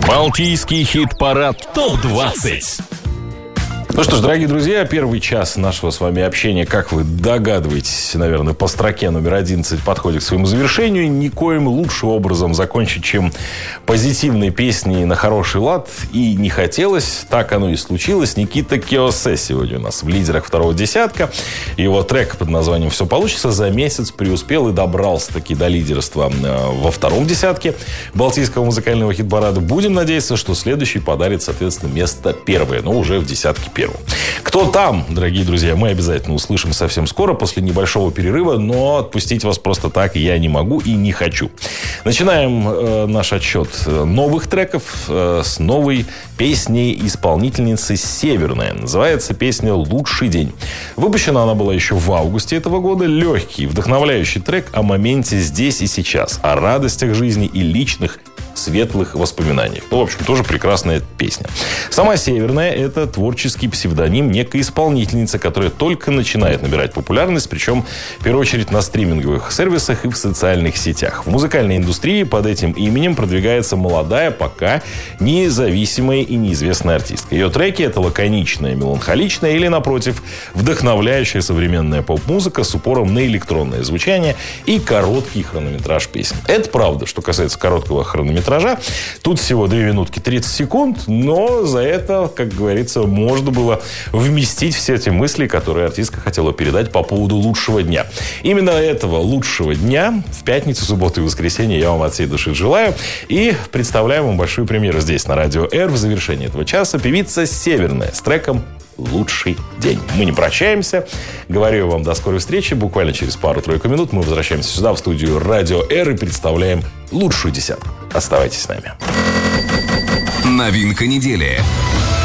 Балтийский хит-парад ТОП-20. Ну что ж, дорогие друзья, первый час нашего с вами общения, как вы догадываетесь, наверное, по строке номер 11 подходит к своему завершению. Никоим лучшим образом закончить, чем позитивной песней на хороший лад. И не хотелось, так оно и случилось. Никита Киосе сегодня у нас в лидерах второго десятка. Его трек под названием «Все получится» за месяц преуспел и добрался-таки до лидерства во втором десятке Балтийского музыкального хит-парада. Будем надеяться, что следующий подарит, соответственно, место первое, но уже в десятке первого. Кто там, дорогие друзья, мы обязательно услышим совсем скоро, после небольшого перерыва, но отпустить вас просто так я не могу и не хочу. Начинаем наш отсчет новых треков с новой песней исполнительницы «Северная». Называется песня «Лучший день». Выпущена она была еще в августе этого года. Легкий, вдохновляющий трек о моменте здесь и сейчас, о радостях жизни и личных светлых воспоминаниях. Ну, в общем, тоже прекрасная песня. Сама «Северная» — это творческий псевдоним некой исполнительницы, которая только начинает набирать популярность, причем, в первую очередь, на стриминговых сервисах и в социальных сетях. В музыкальной индустрии под этим именем продвигается молодая, пока независимая и неизвестная артистка. Ее треки — это лаконичная, меланхоличная или, напротив, вдохновляющая современная поп-музыка с упором на электронное звучание и короткий хронометраж песен. Это правда, что касается короткого хронометража. Тут всего 2 минутки 30 секунд, но за это, как говорится, можно было вместить все эти мысли, которые артистка хотела передать по поводу лучшего дня. Именно этого лучшего дня в пятницу, субботу и воскресенье я вам от всей души желаю. И представляю вам большую премьеру здесь, на Радио Р. В завершении этого часа певица «Северная» с треком «Лучший день». Мы не прощаемся. Говорю вам до скорой встречи. Буквально через пару-тройку минут мы возвращаемся сюда, в студию Радио Р, и представляем лучшую десятку. Оставайтесь с нами. Новинка недели.